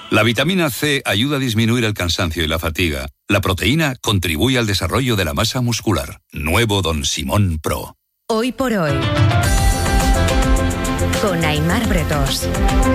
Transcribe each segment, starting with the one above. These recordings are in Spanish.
La vitamina C ayuda a disminuir el cansancio y la fatiga. La proteína contribuye al desarrollo de la masa muscular. Nuevo Don Simón Pro. Hoy por hoy, con Aimar Bretos.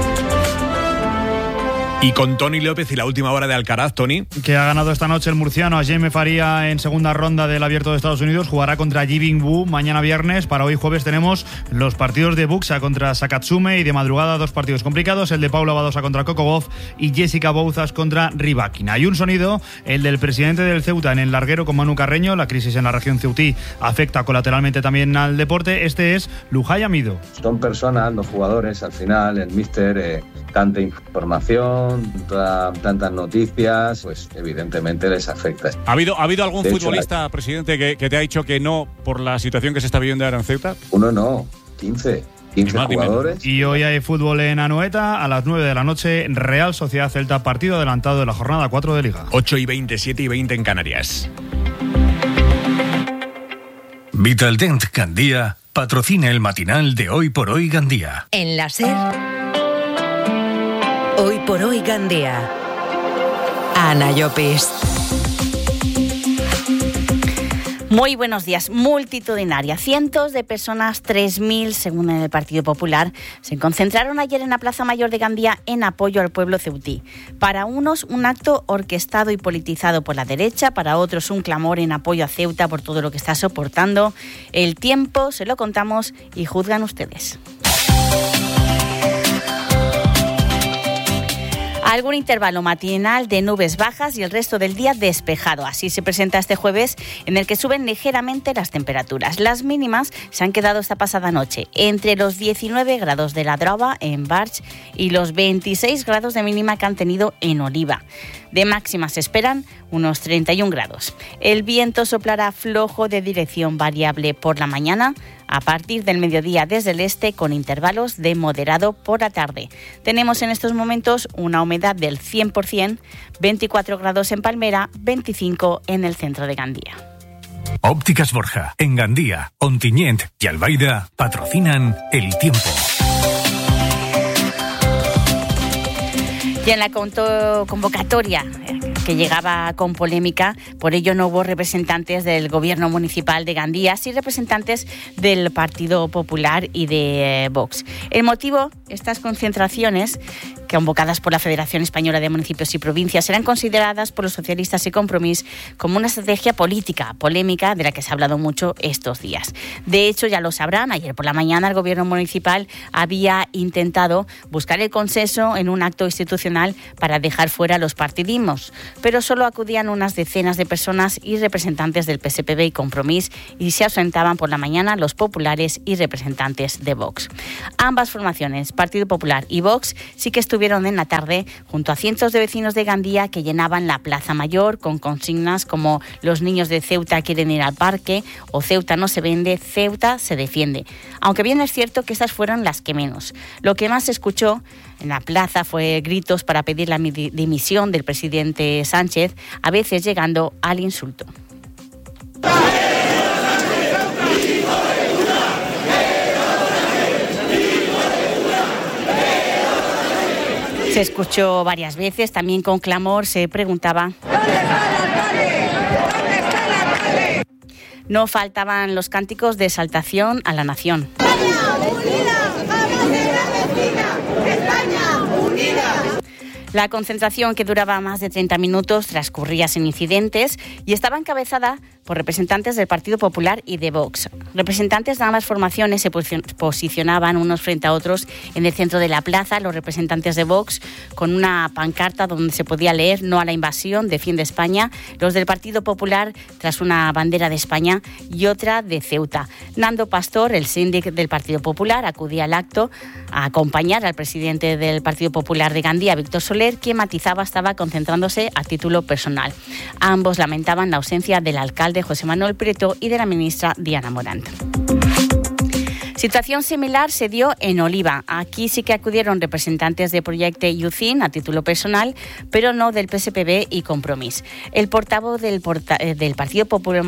Y con Toni López y la última hora de Alcaraz, Toni. Que ha ganado esta noche el murciano a Jaime Faría en segunda ronda del Abierto de Estados Unidos. Jugará contra Ji Wu mañana viernes. Para hoy jueves tenemos los partidos de Buxa contra Sakatsume y de madrugada 2 partidos complicados. El de Paula Badosa contra Coco Gauff y Jessica Bouzas contra Rybakina. Y un sonido, el del presidente del Ceuta en el larguero con Manu Carreño. La crisis en la región ceutí afecta colateralmente también al deporte. Este es Lujay Amido. Son personas, los jugadores, al final, el míster, tanta información, tantas noticias, pues evidentemente les afecta. ¿Ha habido algún futbolista, presidente, que te ha dicho que no por la situación que se está viviendo ahora en Ceuta? Uno no, 15 jugadores. Y hoy hay fútbol en Anoeta a las 9 de la noche, Real Sociedad Celta, partido adelantado de la jornada 4 de Liga. 8:20, 7:20 en Canarias. Vitaldent Gandía patrocina el matinal de Hoy por Hoy Gandía. En la SER, Hoy por Hoy Gandía. Ana Llopis. Muy buenos días. Multitudinaria. Cientos de personas, 3.000 según el Partido Popular, se concentraron ayer en la Plaza Mayor de Gandía en apoyo al pueblo ceutí. Para unos, un acto orquestado y politizado por la derecha, para otros, un clamor en apoyo a Ceuta por todo lo que está soportando. El tiempo, se lo contamos y juzgan ustedes. Algún intervalo matinal de nubes bajas y el resto del día despejado. Así se presenta este jueves, en el que suben ligeramente las temperaturas. Las mínimas se han quedado esta pasada noche entre los 19 grados de la Drova en Barx y los 26 grados de mínima que han tenido en Oliva. De máxima se esperan unos 31 grados. El viento soplará flojo de dirección variable por la mañana, a partir del mediodía desde el este, con intervalos de moderado por la tarde. Tenemos en estos momentos una humedad del 100%, 24 grados en Palmera, 25 en el centro de Gandía. Ópticas Borja, en Gandía, Ontinyent y Albaida patrocinan el tiempo. Y en la convocatoria que llegaba con polémica, por ello no hubo representantes del Gobierno Municipal de Gandía, sí representantes del Partido Popular y de Vox. El motivo, estas concentraciones convocadas por la Federación Española de Municipios y Provincias serán consideradas por los socialistas y Compromís como una estrategia política polémica de la que se ha hablado mucho estos días. De hecho, ya lo sabrán, ayer por la mañana el Gobierno Municipal había intentado buscar el consenso en un acto institucional para dejar fuera los partidismos, pero solo acudían unas decenas de personas y representantes del PSPB y Compromís, y se ausentaban por la mañana los populares y representantes de Vox. Ambas formaciones, Partido Popular y Vox, sí que estuvieron en la tarde junto a cientos de vecinos de Gandía que llenaban la Plaza Mayor con consignas como "Los niños de Ceuta quieren ir al parque" o "Ceuta no se vende, Ceuta se defiende". Aunque bien es cierto que esas fueron las que menos. Lo que más se escuchó en la plaza fue gritos para pedir la dimisión del presidente Sánchez, a veces llegando al insulto. Se escuchó varias veces, también con clamor se preguntaba. ¿Dónde está el alcalde? ¿Dónde está el alcalde? No faltaban los cánticos de exaltación a la nación. ¡España unida! ¡Jamás será vencida! ¡España unida! La concentración, que duraba más de 30 minutos, transcurría sin incidentes y estaba encabezada por representantes del Partido Popular y de Vox. Representantes de ambas formaciones se posicionaban unos frente a otros en el centro de la plaza. Los representantes de Vox con una pancarta donde se podía leer "No a la invasión, defiende España". Los del Partido Popular tras una bandera de España y otra de Ceuta. Nando Pastor, el síndic del Partido Popular, acudía al acto a acompañar al presidente del Partido Popular de Gandía, Víctor Soler, quien matizaba estaba concentrándose a título personal. Ambos lamentaban la ausencia del alcalde José Manuel Prieto y de la ministra Diana Morant. Situación similar se dio en Oliva. Aquí sí que acudieron representantes de Proyecto Youthing a título personal, pero no del PSPB y Compromís. El portavoz del Partido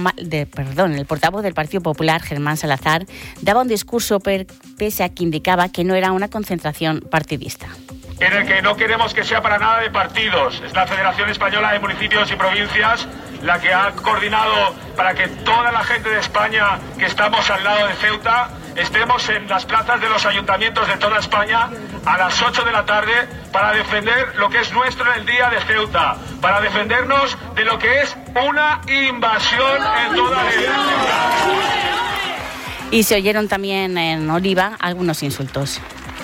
Popular, Germán Salazar, daba un discurso pese a que indicaba que no era una concentración partidista. en el que no queremos que sea para nada de partidos. Es la Federación Española de Municipios y Provincias la que ha coordinado para que toda la gente de España que estamos al lado de Ceuta estemos en las plazas de los ayuntamientos de toda España a las 8 de la tarde para defender lo que es nuestro en el día de Ceuta, para defendernos de lo que es una invasión en toda Ceuta. Y se oyeron también en Oliva algunos insultos.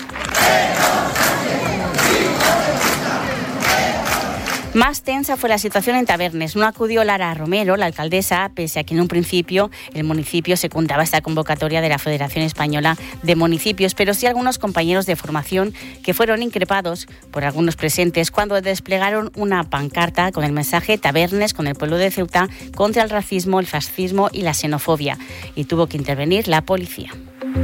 Más tensa fue la situación en Tabernes. No acudió Lara Romero, la alcaldesa, pese a que en un principio el municipio secundaba esta convocatoria de la Federación Española de Municipios, pero sí algunos compañeros de formación que fueron increpados por algunos presentes cuando desplegaron una pancarta con el mensaje Tabernes con el pueblo de Ceuta contra el racismo, el fascismo y la xenofobia, y tuvo que intervenir la policía.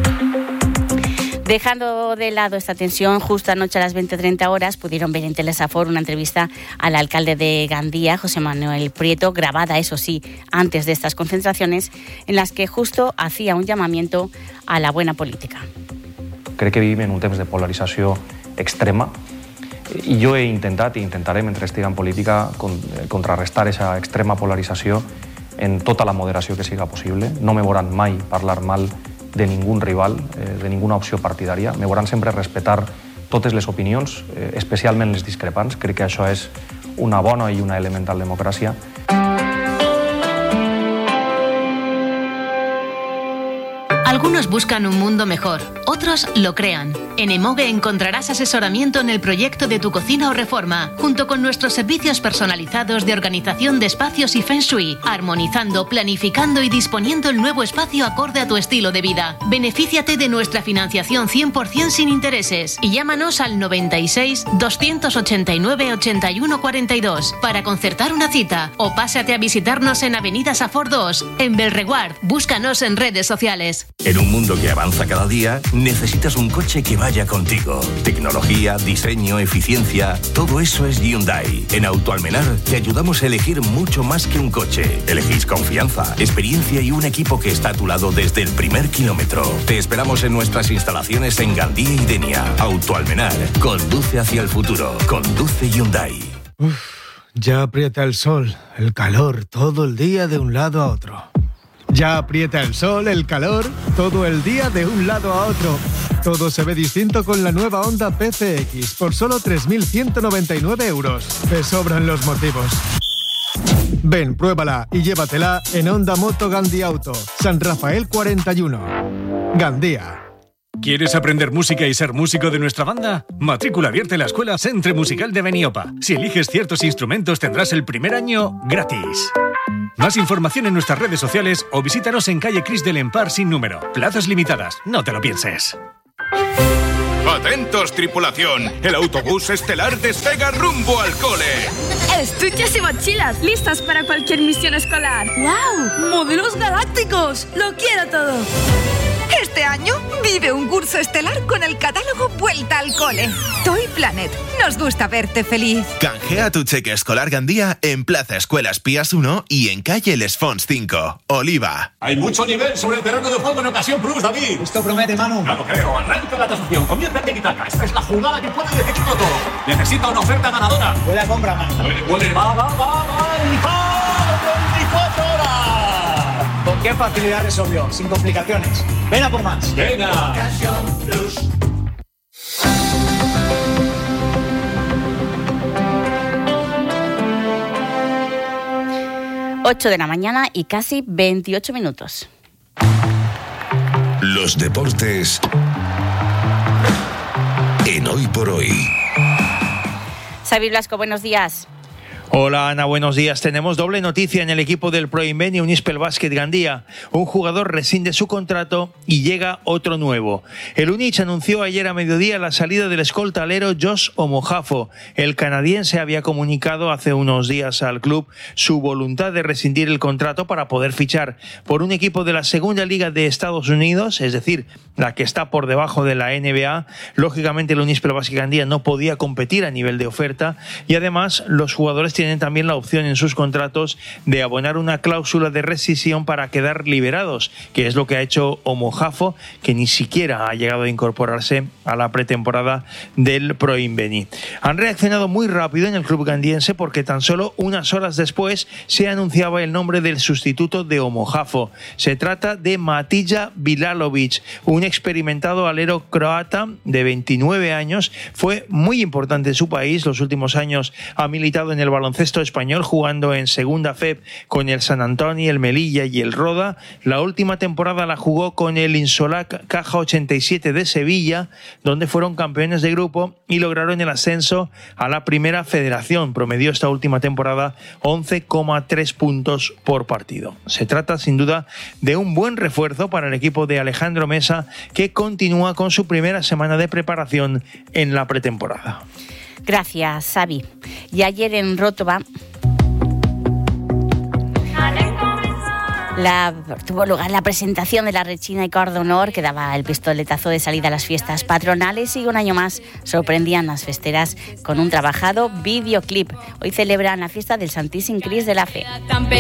Dejando de lado esta tensión, justo anoche a las 20:30 horas pudieron ver en Telesafor una entrevista al alcalde de Gandía, José Manuel Prieto, grabada, eso sí, antes de estas concentraciones, en las que justo hacía un llamamiento a la buena política. Crec que vivim en un temps de polarització extrema i jo he intentat i intentaré, mentre estigui en política, contrarrestar aquesta extrema polarització en tota la moderació que siga possible. No me veuran mai parlar mal de ningún rival, de ninguna opció partidària. Me veuran sempre respetar totes les opinions, especialment les discrepants. Crec que això és una bona i una elemental democràcia. Algunos buscan un mundo mejor, otros lo crean. En Emoge encontrarás asesoramiento en el proyecto de tu cocina o reforma, junto con nuestros servicios personalizados de organización de espacios y Feng Shui, armonizando, planificando y disponiendo el nuevo espacio acorde a tu estilo de vida. Benefíciate de nuestra financiación 100% sin intereses y llámanos al 96 289 81 42 para concertar una cita o pásate a visitarnos en Avenida Safor 2, en Belreguard. Búscanos en redes sociales. En un mundo que avanza cada día, necesitas un coche que vaya contigo. Tecnología, diseño, eficiencia, todo eso es Hyundai. En Autoalmenar te ayudamos a elegir mucho más que un coche. Elegís confianza, experiencia y un equipo que está a tu lado desde el primer kilómetro. Te esperamos en nuestras instalaciones en Gandía y Denia. Autoalmenar, conduce hacia el futuro. Conduce Hyundai. Ya aprieta el sol, el calor, todo el día de un lado a otro. Ya aprieta el sol, el calor, todo el día de un lado a otro. Todo se ve distinto con la nueva Honda PCX por solo 3.199 euros. Te sobran los motivos. Ven, pruébala y llévatela en Honda Moto Gandía Auto, San Rafael 41. Gandía. ¿Quieres aprender música y ser músico de nuestra banda? Matrícula abierta en la Escuela Centre Musical de Beniopa. Si eliges ciertos instrumentos tendrás el primer año gratis. Más información en nuestras redes sociales o visítanos en calle Cris del Empar sin número. Plazas limitadas, no te lo pienses. ¡Atentos, tripulación! El autobús estelar despega rumbo al cole. Estuches y mochilas, listas para cualquier misión escolar. ¡Wow! ¡Modelos galácticos! ¡Lo quiero todo! Este año vive un curso estelar con el catálogo Vuelta al Cole. Toy Planet. Nos gusta verte feliz. Canjea tu cheque escolar Gandía en Plaza Escuelas Pías 1 y en calle Les Fonts 5. Oliva. Hay mucho nivel sobre el terreno de juego en Ocasión Plus, David. Esto promete, Manu. Claro, creo. Arranca la tasación. Comienza el tiki-taka. Esta es la jugada que puede decidirlo todo. Necesita una oferta ganadora. Buena compra, Manu. Va. 24 horas. ¿Con qué facilidad resolvió? Sin complicaciones. Ven a por más. Venga. Ocasión Plus. Ocho de la mañana y casi 28 minutos. Los deportes en Hoy por Hoy. Xavi Blasco, buenos días. Hola Ana, buenos días. Tenemos doble noticia en el equipo del Pro Inbeni Unispel Básquet Gandía. Un jugador rescinde su contrato y llega otro nuevo. El Unich anunció ayer a mediodía la salida del escolta alero Josh Omojafo. El canadiense había comunicado hace unos días al club su voluntad de rescindir el contrato para poder fichar por un equipo de la Segunda Liga de Estados Unidos, es decir, la que está por debajo de la NBA. Lógicamente el Unispel Básquet Gandía no podía competir a nivel de oferta y además los jugadores tienen también la opción en sus contratos de abonar una cláusula de rescisión para quedar liberados, que es lo que ha hecho Omojafo, que ni siquiera ha llegado a incorporarse a la pretemporada del Pro Inveni. Han reaccionado muy rápido en el club gandiense porque tan solo unas horas después se anunciaba el nombre del sustituto de Omojafo. Se trata de Matija Bilalovic, un experimentado alero croata de 29 años. Fue muy importante en su país. Los últimos años ha militado en el baloncesto español, jugando en Segunda FEP con el San Antonio, el Melilla y el Roda. La última temporada la jugó con el Insolac Caja 87 de Sevilla, donde fueron campeones de grupo y lograron el ascenso a la Primera Federación. Promedió esta última temporada 11,3 puntos por partido. Se trata sin duda de un buen refuerzo para el equipo de Alejandro Mesa, que continúa con su primera semana de preparación en la pretemporada. Gracias, Xavi. Y ayer en Rótova tuvo lugar la presentación de la Regina y Cor d'Honor, que daba el pistoletazo de salida a las fiestas patronales, y un año más sorprendían las festeras con un trabajado videoclip. Hoy celebran la fiesta del Santíssim Crist de la Fe.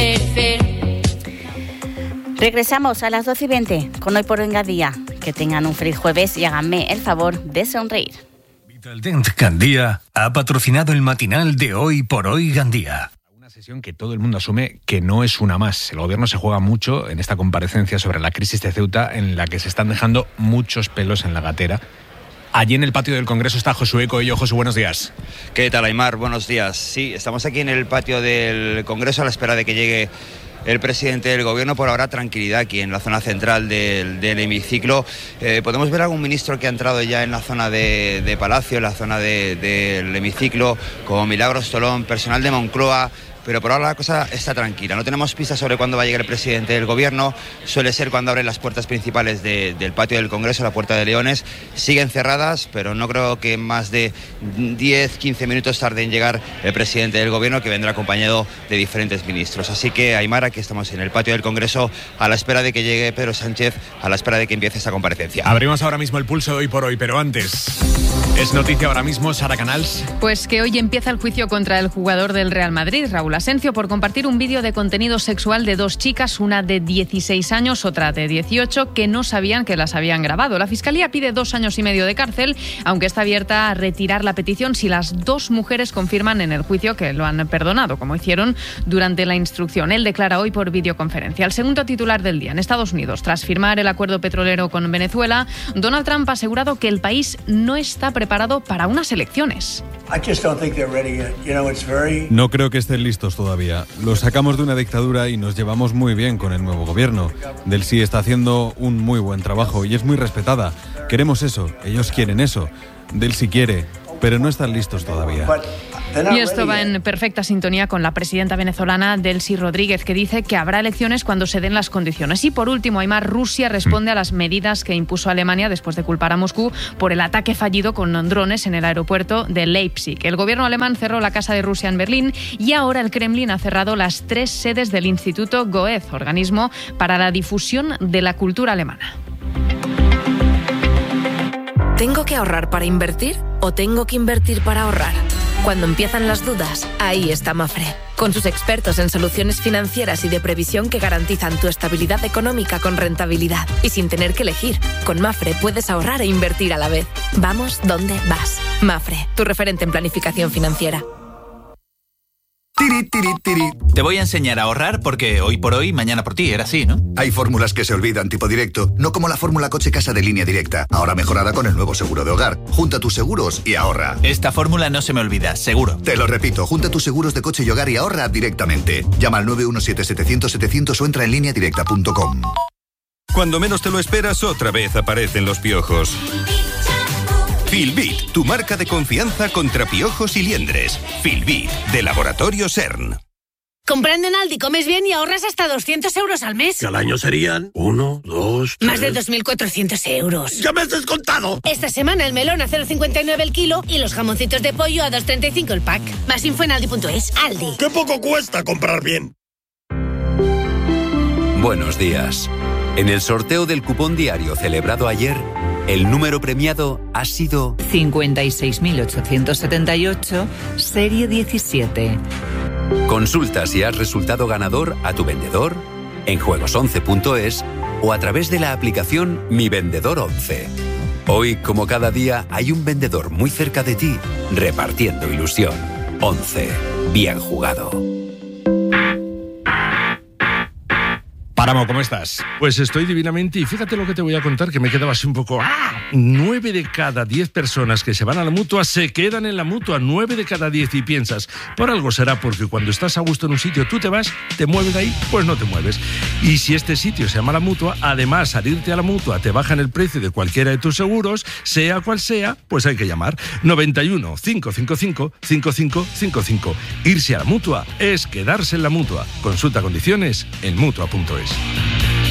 Regresamos a las 12:20 con Hoy por Hoy en Gandía. Que tengan un feliz jueves y háganme el favor de sonreír. Vitaldent Gandía ha patrocinado el matinal de Hoy por Hoy Gandía. Una sesión que todo el mundo asume que no es una más. El gobierno se juega mucho en esta comparecencia sobre la crisis de Ceuta, en la que se están dejando muchos pelos en la gatera. Allí en el patio del Congreso está Josué Coello. Josu, buenos días. ¿Qué tal, Aimar? Buenos días. Sí, estamos aquí en el patio del Congreso a la espera de que llegue el presidente del gobierno. Por ahora tranquilidad aquí en la zona central del hemiciclo. Podemos ver algún ministro que ha entrado ya en la zona de Palacio, en la zona del hemiciclo, como Milagros Tolón, personal de Moncloa. Pero por ahora la cosa está tranquila. No tenemos pistas sobre cuándo va a llegar el presidente del gobierno. Suele ser cuando abren las puertas principales del patio del Congreso, la Puerta de Leones. Siguen cerradas, pero no creo que más de 10-15 minutos tarde en llegar el presidente del gobierno, que vendrá acompañado de diferentes ministros. Así que, Aymara, aquí estamos en el patio del Congreso a la espera de que llegue Pedro Sánchez, a la espera de que empiece esta comparecencia. Abrimos ahora mismo el pulso de Hoy por Hoy, pero antes... Es noticia ahora mismo, Sara Canals. Pues que hoy empieza el juicio contra el jugador del Real Madrid, Raúl Asencio, por compartir un vídeo de contenido sexual de dos chicas, una de 16 años, otra de 18, que no sabían que las habían grabado. La Fiscalía pide 2 años y medio de cárcel, aunque está abierta a retirar la petición si las dos mujeres confirman en el juicio que lo han perdonado, como hicieron durante la instrucción. Él declara hoy por videoconferencia. El segundo titular del día. En Estados Unidos, tras firmar el acuerdo petrolero con Venezuela, Donald Trump ha asegurado que el país no está preparado para unas elecciones. No creo que estén listos todavía. Los sacamos de una dictadura y nos llevamos muy bien con el nuevo gobierno. Delcy está haciendo un muy buen trabajo y es muy respetada. Queremos eso, ellos quieren eso. Delcy quiere, pero no están listos todavía. Y esto va en perfecta sintonía con la presidenta venezolana Delcy Rodríguez, que dice que habrá elecciones cuando se den las condiciones. Y por último, Aymar, Rusia responde a las medidas que impuso Alemania después de culpar a Moscú por el ataque fallido con drones en el aeropuerto de Leipzig. El gobierno alemán cerró la Casa de Rusia en Berlín y ahora el Kremlin ha cerrado las 3 sedes del Instituto Goethe, organismo para la difusión de la cultura alemana. ¿Tengo que ahorrar para invertir o tengo que invertir para ahorrar? Cuando empiezan las dudas, ahí está Mafre, con sus expertos en soluciones financieras y de previsión que garantizan tu estabilidad económica con rentabilidad. Y sin tener que elegir, con Mafre puedes ahorrar e invertir a la vez. Vamos donde vas. Mafre, tu referente en planificación financiera. Tiri, tiri, tiri. Te voy a enseñar a ahorrar porque hoy por hoy, mañana por ti, era así, ¿no? Hay fórmulas que se olvidan tipo directo, no como la fórmula coche-casa de Línea Directa, ahora mejorada con el nuevo seguro de hogar. Junta tus seguros y ahorra. Esta fórmula no se me olvida, seguro. Te lo repito, junta tus seguros de coche y hogar y ahorra directamente. Llama al 917-700-700 o entra en lineadirecta.com. Cuando menos te lo esperas, otra vez aparecen los piojos. Filbit, tu marca de confianza contra piojos y liendres. Filbit, de Laboratorio CERN. Comprando en Aldi comes bien y ahorras hasta 200 euros al mes. Que al año serían 1, 2, 3... Más de 2.400 euros. ¡Ya me has descontado! Esta semana el melón a 0,59 el kilo y los jamoncitos de pollo a 2,35 el pack. Más info en aldi.es. Aldi. ¡Qué poco cuesta comprar bien! Buenos días. En el sorteo del cupón diario celebrado ayer, el número premiado ha sido 56.878, serie 17. Consulta si has resultado ganador a tu vendedor, en juegos11.es o a través de la aplicación Mi Vendedor 11. Hoy, como cada día, hay un vendedor muy cerca de ti, repartiendo ilusión. 11. Bien jugado. Páramo, ¿cómo estás? Pues estoy divinamente y fíjate lo que te voy a contar, que me quedaba así un poco... 9 de cada 10 personas que se van a la Mutua se quedan en la Mutua, 9 de cada 10, y piensas, por algo será, porque cuando estás a gusto en un sitio tú te vas, te mueves de ahí, pues no te mueves. Y si este sitio se llama la Mutua, además al irte a la Mutua te bajan el precio de cualquiera de tus seguros, sea cual sea, pues hay que llamar 91 555 5555. Irse a la Mutua es quedarse en la Mutua. Consulta condiciones en Mutua.es.